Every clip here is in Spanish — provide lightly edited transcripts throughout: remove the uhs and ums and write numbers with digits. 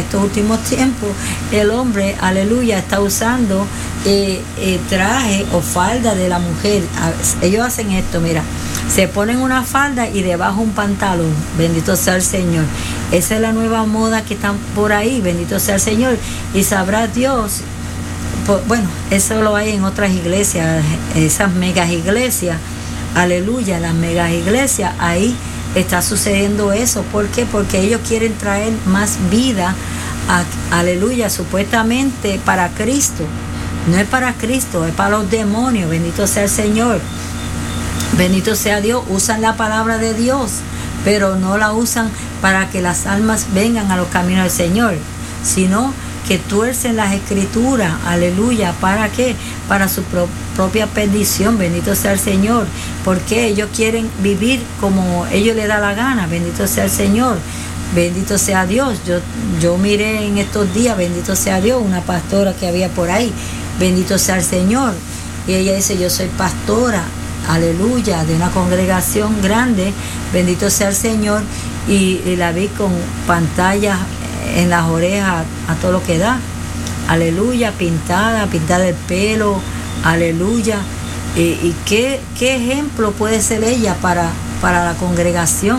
estos últimos tiempos el hombre, aleluya, está usando traje o falda de la mujer. Ellos hacen esto, mira, se ponen una falda y debajo un pantalón, bendito sea el Señor. Esa es la nueva moda que están por ahí, bendito sea el Señor. Y sabrá Dios, bueno, eso lo hay en otras iglesias, esas megas iglesias, aleluya, las megas iglesias, ahí está sucediendo eso. ¿Por qué? Porque ellos quieren traer más vida, aleluya, supuestamente para Cristo. No es para Cristo, es para los demonios, bendito sea el Señor. Bendito sea Dios, usan la palabra de Dios, pero no la usan para que las almas vengan a los caminos del Señor, sino que tuercen las escrituras, aleluya. ¿Para qué? Para su propia perdición, bendito sea el Señor, porque ellos quieren vivir como ellos les da la gana, bendito sea el Señor, bendito sea Dios. Yo miré en estos días, bendito sea Dios, una pastora que había por ahí, bendito sea el Señor, y ella dice, yo soy pastora, aleluya, de una congregación grande, bendito sea el Señor, y la vi con pantallas en las orejas a todo lo que da, aleluya, pintada el pelo, aleluya. Y qué ejemplo puede ser ella para la congregación.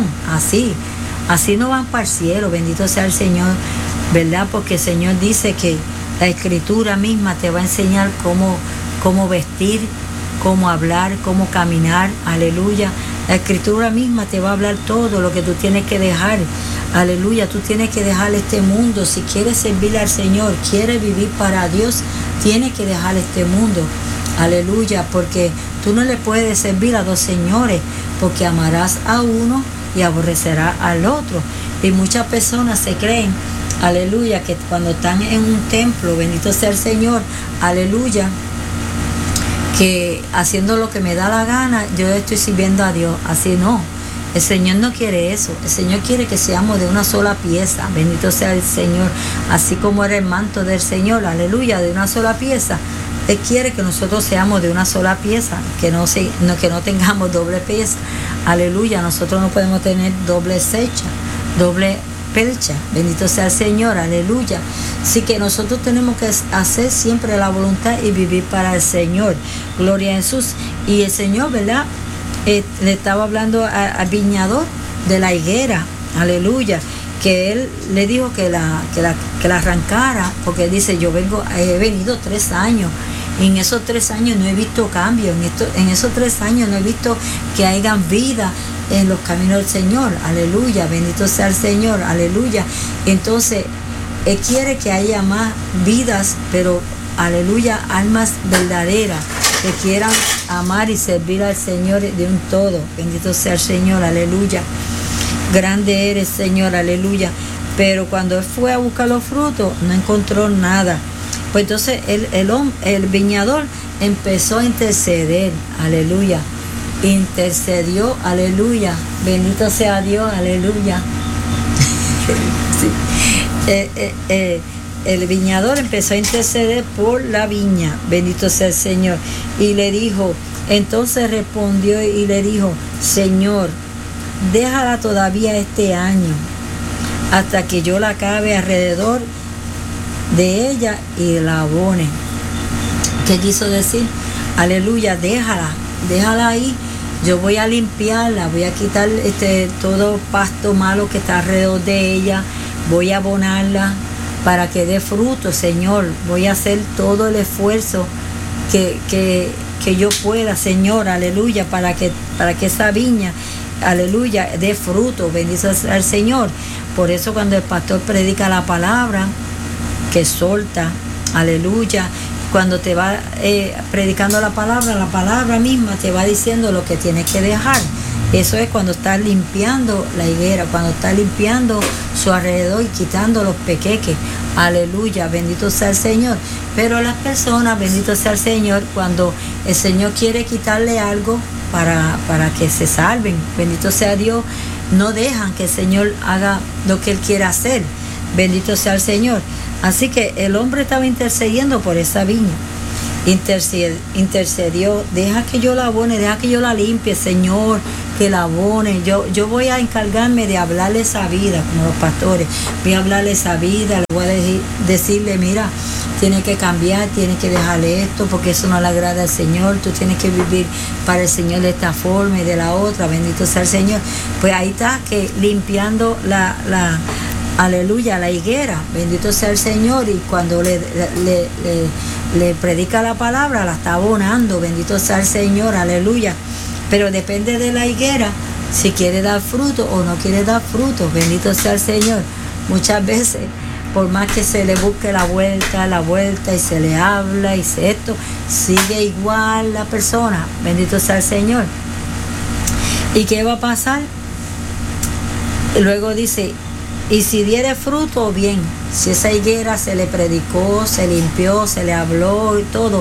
Así no van para el cielo, bendito sea el Señor, ¿verdad? Porque el Señor dice que la escritura misma te va a enseñar cómo vestir, cómo hablar, cómo caminar, aleluya. La escritura misma te va a hablar todo lo que tú tienes que dejar, aleluya. Tú tienes que dejar este mundo. Si quieres servir al Señor, quieres vivir para Dios, tienes que dejar este mundo, aleluya, porque tú no le puedes servir a dos señores, porque amarás a uno y aborrecerás al otro. Y muchas personas se creen, aleluya, que cuando están en un templo, bendito sea el Señor, aleluya, que haciendo lo que me da la gana, yo estoy sirviendo a Dios. Así no. El Señor no quiere eso. El Señor quiere que seamos de una sola pieza. Bendito sea el Señor. Así como era el manto del Señor, aleluya, de una sola pieza. Él quiere que nosotros seamos de una sola pieza, que no tengamos doble pieza. Aleluya. Nosotros no podemos tener doble cecha, doble percha. Bendito sea el Señor, aleluya. Así que nosotros tenemos que hacer siempre la voluntad y vivir para el Señor. Gloria a Jesús. Y el Señor, ¿verdad? Le estaba hablando al viñador de la higuera, aleluya, que él le dijo que la arrancara, porque él dice, he venido 3 años, y en esos 3 años no he visto cambio, en esos 3 años no he visto que hayan vida en los caminos del Señor, aleluya, bendito sea el Señor, aleluya. Entonces, Él quiere que haya más vidas, pero aleluya, almas verdaderas, que quieran amar y servir al Señor de un todo. Bendito sea el Señor, aleluya. Grande eres, Señor, aleluya. Pero cuando él fue a buscar los frutos, no encontró nada. Pues entonces el viñador empezó a interceder, aleluya. Intercedió, aleluya. Bendito sea Dios, aleluya. Sí. El viñador empezó a interceder por la viña, bendito sea el Señor, y le dijo, entonces respondió y le dijo, Señor, déjala todavía este año, hasta que yo la cabe alrededor de ella y la abone. ¿Qué quiso decir? Aleluya, déjala ahí, yo voy a limpiarla, voy a quitar todo pasto malo que está alrededor de ella, voy a abonarla, para que dé fruto, Señor. Voy a hacer todo el esfuerzo que yo pueda, Señor, aleluya, para que esa viña, aleluya, dé fruto. Bendito sea el Señor. Por eso cuando el pastor predica la palabra, que solta, aleluya, cuando te va predicando la palabra misma te va diciendo lo que tienes que dejar. Eso es cuando está limpiando la higuera, cuando está limpiando su alrededor y quitando los pequeques. Aleluya, bendito sea el Señor. Pero las personas, bendito sea el Señor, cuando el Señor quiere quitarle algo para que se salven, bendito sea Dios, no dejan que el Señor haga lo que Él quiere hacer. Bendito sea el Señor. Así que el hombre estaba intercediendo por esa viña. Intercedió, deja que yo la abone, deja que yo la limpie, Señor, que la abone. Yo voy a encargarme de hablarle esa vida, como los pastores. Voy a hablarle esa vida, le voy a decirle, mira, tienes que cambiar, tienes que dejarle esto, porque eso no le agrada al Señor. Tú tienes que vivir para el Señor de esta forma y de la otra. Bendito sea el Señor. Pues ahí está, que limpiando aleluya, la higuera. Bendito sea el Señor. Y cuando le predica la palabra, la está abonando. Bendito sea el Señor, aleluya. Pero depende de la higuera, si quiere dar fruto o no quiere dar fruto. Bendito sea el Señor. Muchas veces, por más que se le busque la vuelta y se le habla y esto, sigue igual la persona. Bendito sea el Señor. ¿Y qué va a pasar? Luego dice, y si diere fruto, bien. Si esa higuera se le predicó, se limpió, se le habló y todo,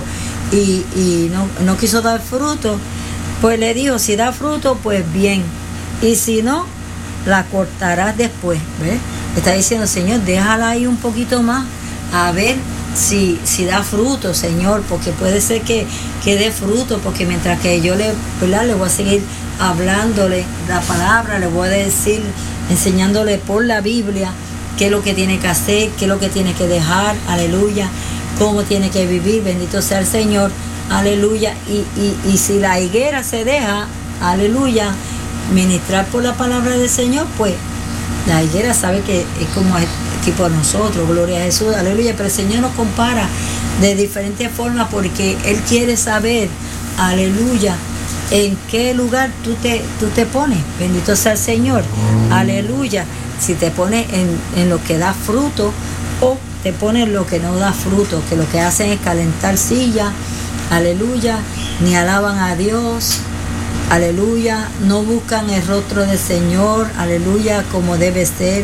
y no quiso dar fruto, pues le dijo, si da fruto, pues bien. Y si no, la cortarás después. ¿Ves? Está diciendo, Señor, déjala ahí un poquito más, a ver si da fruto, Señor, porque puede ser que dé fruto, porque mientras que yo le voy a seguir hablándole la palabra, le voy a decir, enseñándole por la Biblia qué es lo que tiene que hacer, qué es lo que tiene que dejar, aleluya, cómo tiene que vivir. Bendito sea el Señor, aleluya. Y si la higuera se deja, aleluya, ministrar por la palabra del Señor, pues la higuera sabe que es como es tipo nosotros, gloria a Jesús, aleluya. Pero el Señor nos compara de diferentes formas, porque Él quiere saber, aleluya, en qué lugar tú te pones. Bendito sea el Señor, aleluya. Si te pones en lo que da fruto, o te pones en lo que no da fruto, que lo que hacen es calentar silla, aleluya, ni alaban a Dios, aleluya, no buscan el rostro del Señor, aleluya, como debe ser.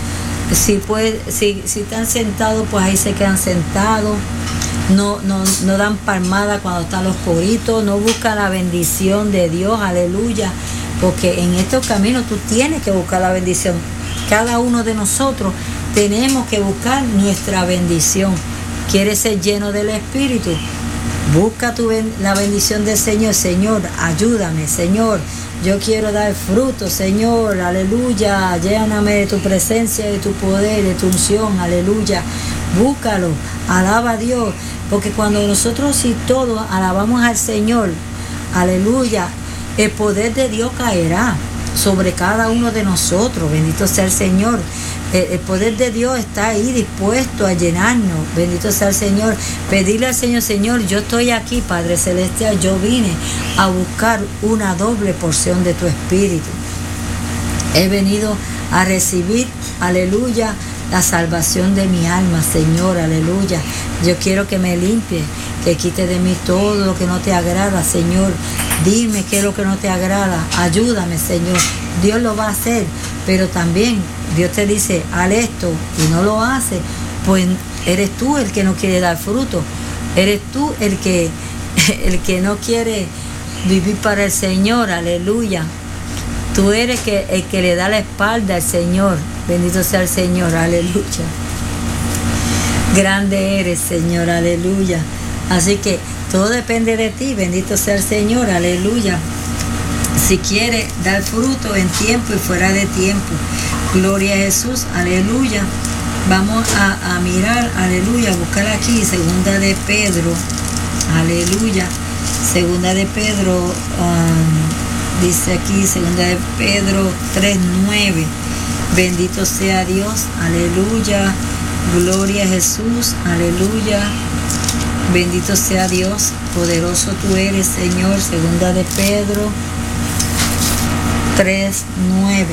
Si están sentados, pues ahí se quedan sentados. No dan palmada cuando están los coritos, no buscan la bendición de Dios, aleluya, porque en estos caminos tú tienes que buscar la bendición. Cada uno de nosotros tenemos que buscar nuestra bendición. ¿Quieres ser lleno del Espíritu? Busca la bendición del Señor. Señor, ayúdame, Señor. Yo quiero dar fruto, Señor, aleluya. Lléname de tu presencia, de tu poder, de tu unción, aleluya. Búscalo, alaba a Dios. Porque cuando nosotros y todos alabamos al Señor, aleluya, el poder de Dios caerá sobre cada uno de nosotros. Bendito sea el Señor. El poder de Dios está ahí dispuesto a llenarnos. Bendito sea el Señor. Pedirle al Señor, Señor, yo estoy aquí, Padre Celestial, yo vine a buscar una doble porción de tu Espíritu. He venido a recibir, aleluya, la salvación de mi alma, Señor, aleluya. Yo quiero que me limpie, que quite de mí todo lo que no te agrada, Señor. Dime qué es lo que no te agrada. Ayúdame, Señor. Dios lo va a hacer, pero también Dios te dice, haz esto, y no lo hace, pues eres tú el que no quiere dar fruto. Eres tú el que no quiere vivir para el Señor, aleluya. Tú eres el que le da la espalda al Señor. Bendito sea el Señor, aleluya. Grande eres, Señor, aleluya. Así que todo depende de ti, bendito sea el Señor, aleluya. Si quieres dar fruto en tiempo y fuera de tiempo. Gloria a Jesús, aleluya. Vamos a mirar, aleluya, buscar aquí, segunda de Pedro, aleluya. Segunda de Pedro, dice aquí, segunda de Pedro 3:9. Bendito sea Dios, aleluya. Gloria a Jesús, aleluya. Bendito sea Dios, poderoso tú eres, Señor. Segunda de Pedro 3:9.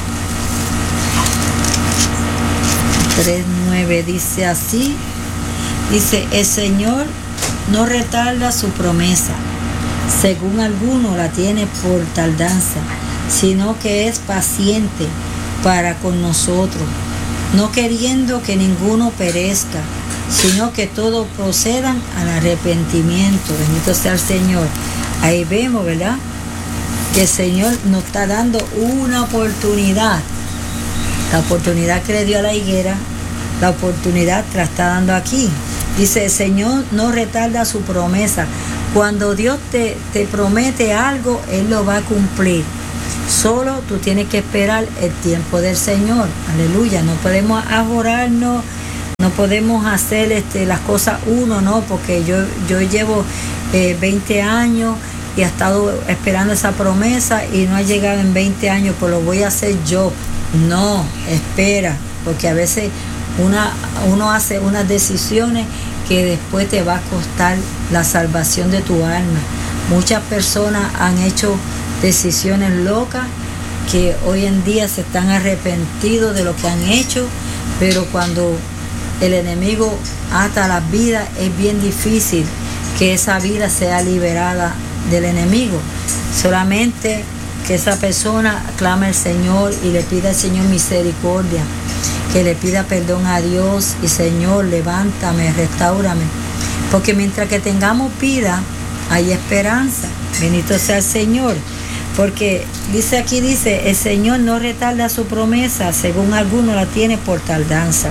3:9 dice así. Dice, el Señor no retarda su promesa, según alguno la tiene por tardanza, sino que es paciente para con nosotros, no queriendo que ninguno perezca, sino que todos procedan al arrepentimiento. Bendito sea el Señor. Ahí vemos, ¿verdad?, que el Señor nos está dando una oportunidad. La oportunidad que le dio a la higuera, la oportunidad te la está dando aquí. Dice, el Señor no retarda su promesa. Cuando Dios te promete algo, Él lo va a cumplir. Solo tú tienes que esperar el tiempo del Señor. Aleluya. No podemos ajorarnos, no podemos hacer las cosas uno, no, porque yo llevo 20 años y he estado esperando esa promesa y no ha llegado en 20 años, pues lo voy a hacer yo. No, espera, porque a veces uno hace unas decisiones que después te va a costar la salvación de tu alma. Muchas personas han hecho decisiones locas que hoy en día se están arrepentidos de lo que han hecho, pero cuando el enemigo ata las vidas es bien difícil que esa vida sea liberada del enemigo. Solamente que esa persona clame al Señor y le pida al Señor misericordia, que le pida perdón a Dios y Señor, levántame, restáurame, porque mientras que tengamos vida hay esperanza. Bendito sea el Señor, porque dice, el Señor no retarda su promesa, según algunos la tiene por tardanza,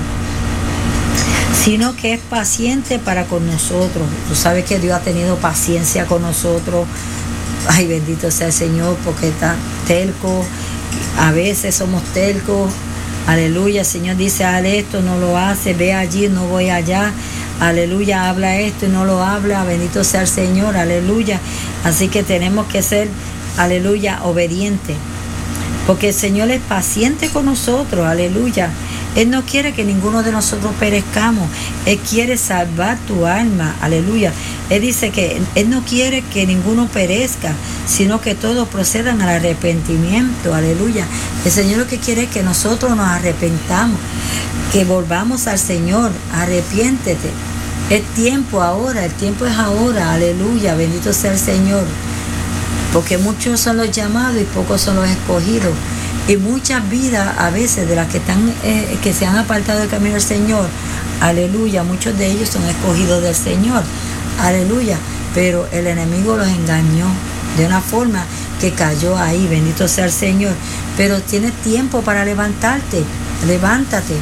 sino que es paciente para con nosotros. Tú sabes que Dios ha tenido paciencia con nosotros. Ay, bendito sea el Señor, porque está terco. A veces somos tercos. Aleluya, el Señor dice, haz esto, no lo hace, ve allí, no voy allá. Aleluya, habla esto y no lo habla. Bendito sea el Señor, aleluya. Así que tenemos que ser, aleluya, obedientes, porque el Señor es paciente con nosotros, aleluya. Él no quiere que ninguno de nosotros perezcamos. Él quiere salvar tu alma, aleluya. Él dice que Él no quiere que ninguno perezca, sino que todos procedan al arrepentimiento, aleluya. El Señor lo que quiere es que nosotros nos arrepentamos, que volvamos al Señor. Arrepiéntete. Es tiempo ahora, el tiempo es ahora, aleluya. Bendito sea el Señor. Porque muchos son los llamados y pocos son los escogidos. Y muchas vidas a veces de las que se han apartado del camino del Señor, aleluya, muchos de ellos son escogidos del Señor, aleluya, pero el enemigo los engañó de una forma que cayó ahí. Bendito sea el Señor. Pero tienes tiempo para levantarte, levántate,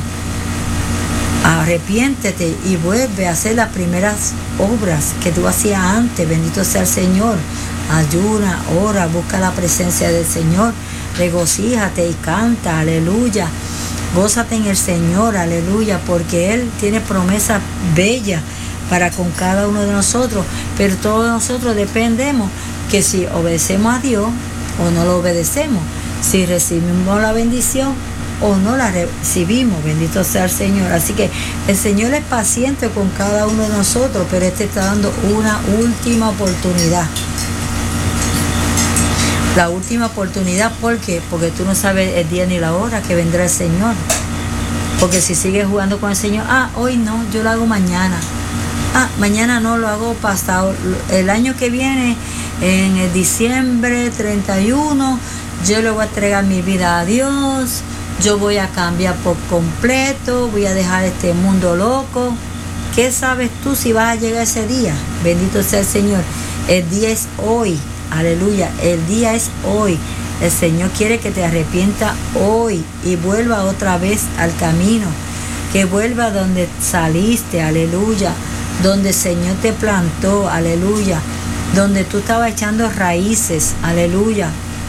arrepiéntete y vuelve a hacer las primeras obras que tú hacías antes. Bendito sea el Señor. Ayuna, ora, busca la presencia del Señor, regocíjate y canta, aleluya. Gózate en el Señor, aleluya, porque Él tiene promesas bellas para con cada uno de nosotros, pero todos nosotros dependemos que si obedecemos a Dios o no lo obedecemos, si recibimos la bendición o no la recibimos. Bendito sea el Señor. Así que el Señor es paciente con cada uno de nosotros, pero Él te está dando una última oportunidad. La última oportunidad, ¿por qué? Porque tú no sabes el día ni la hora que vendrá el Señor. Porque si sigues jugando con el Señor, hoy no, yo lo hago mañana. Mañana no, lo hago pasado. El año que viene, en el diciembre 31, yo le voy a entregar mi vida a Dios. Yo voy a cambiar por completo, voy a dejar este mundo loco. ¿Qué sabes tú si vas a llegar ese día? Bendito sea el Señor. El día es hoy. Aleluya, el día es hoy. El Señor quiere que te arrepientas hoy y vuelva otra vez al camino, que vuelva donde saliste, aleluya, donde el Señor te plantó, aleluya, donde tú estabas echando raíces, aleluya,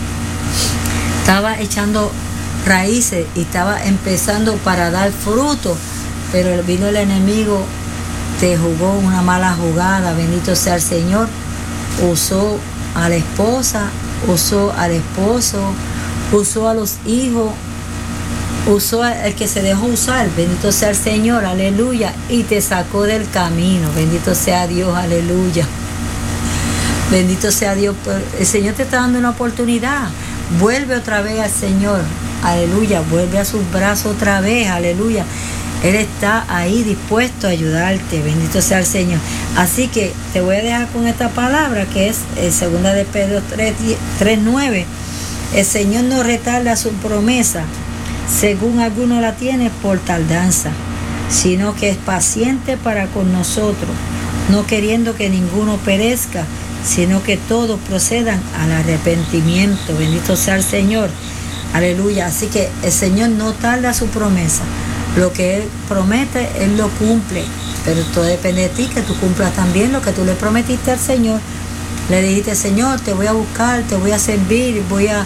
estabas echando raíces y estabas empezando para dar fruto, pero vino el enemigo, te jugó una mala jugada. Bendito sea el Señor. Usó a la esposa, usó al esposo, usó a los hijos, usó al que se dejó usar. Bendito sea el Señor, aleluya, y te sacó del camino. Bendito sea Dios, aleluya. Bendito sea Dios. El Señor te está dando una oportunidad. Vuelve otra vez al Señor, aleluya, vuelve a sus brazos otra vez, aleluya. Él está ahí dispuesto a ayudarte. Bendito sea el Señor. Así que te voy a dejar con esta palabra que es 2 de Pedro 3:9. El Señor no retarda su promesa, según algunos la tienen por tardanza, sino que es paciente para con nosotros, no queriendo que ninguno perezca, sino que todos procedan al arrepentimiento. Bendito sea el Señor. Aleluya. Así que el Señor no tarda su promesa. Lo que Él promete, Él lo cumple. Pero todo depende de ti, que tú cumplas también lo que tú le prometiste al Señor. Le dijiste, Señor, te voy a buscar, te voy a servir, voy a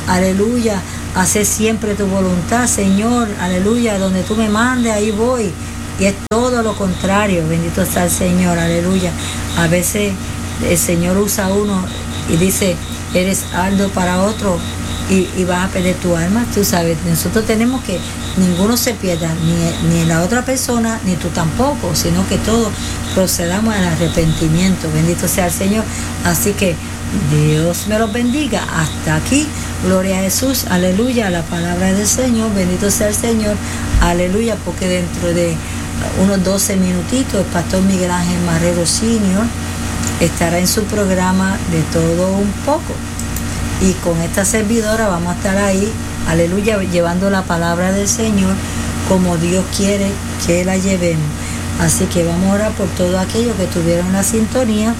aleluya, hacer siempre tu voluntad, Señor, aleluya, donde tú me mandes, ahí voy. Y es todo lo contrario, bendito sea el Señor, aleluya. A veces el Señor usa a uno y dice, eres ardo para otro y vas a perder tu alma, tú sabes. Nosotros tenemos que ninguno se pierda, ni la otra persona, ni tú tampoco, sino que todos procedamos al arrepentimiento, bendito sea el Señor. Así que Dios me los bendiga. Hasta aquí, gloria a Jesús, aleluya, la palabra del Señor, bendito sea el Señor, aleluya, porque dentro de unos 12 minutitos el pastor Miguel Ángel Marrero Sr. estará en su programa De Todo Un Poco, y con esta servidora vamos a estar ahí, aleluya, llevando la palabra del Señor como Dios quiere que la llevemos. Así que vamos a orar por todos aquellos que tuvieron la sintonía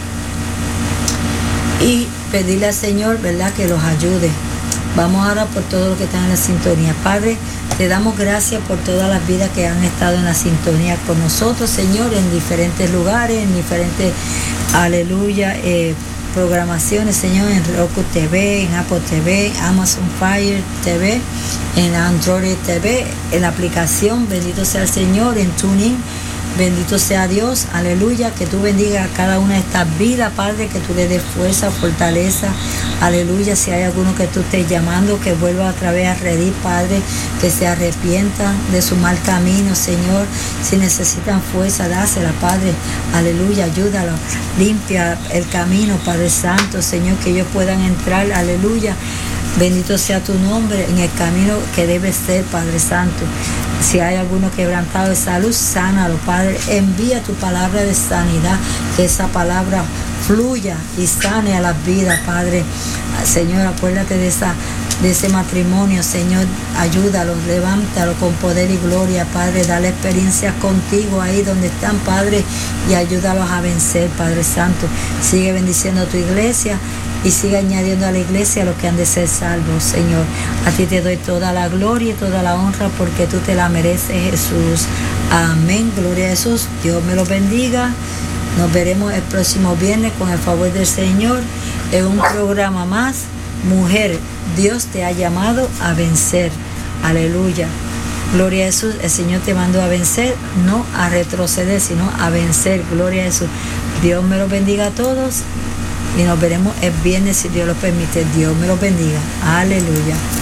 y pedirle al Señor, ¿verdad?, que los ayude. Vamos a orar por todos los que están en la sintonía. Padre, te damos gracias por todas las vidas que han estado en la sintonía con nosotros, Señor, en diferentes lugares, en diferentes, aleluya, programaciones, Señor, en Roku TV, en Apple TV, Amazon Fire TV, en Android TV, en la aplicación, bendito sea el Señor, en TuneIn. Bendito sea Dios, aleluya, que tú bendiga a cada una de estas vidas, Padre, que tú le des fuerza, fortaleza, aleluya. Si hay alguno que tú estés llamando, que vuelva otra vez a reír, Padre, que se arrepientan de su mal camino, Señor. Si necesitan fuerza, dásela, Padre, aleluya, ayúdalo, limpia el camino, Padre Santo, Señor, que ellos puedan entrar, aleluya. Bendito sea tu nombre en el camino que debe ser, Padre Santo. Si hay alguno quebrantado de salud, sánalo, Padre. Envía tu palabra de sanidad, que esa palabra fluya y sane a las vidas, Padre. Señor, acuérdate de ese matrimonio, Señor, ayúdalo, levántalo con poder y gloria, Padre. Dale experiencias contigo ahí donde están, Padre, y ayúdalos a vencer, Padre Santo. Sigue bendiciendo a tu iglesia y sigue añadiendo a la iglesia los que han de ser salvos, Señor. A ti te doy toda la gloria y toda la honra porque tú te la mereces, Jesús. Amén, gloria a Jesús. Dios me los bendiga. Nos veremos el próximo viernes con el favor del Señor en un programa más. Mujer, Dios te ha llamado a vencer. Aleluya. Gloria a Jesús. El Señor te mandó a vencer, no a retroceder, sino a vencer. Gloria a Jesús. Dios me los bendiga a todos y nos veremos el viernes si Dios lo permite. Dios me los bendiga. Aleluya.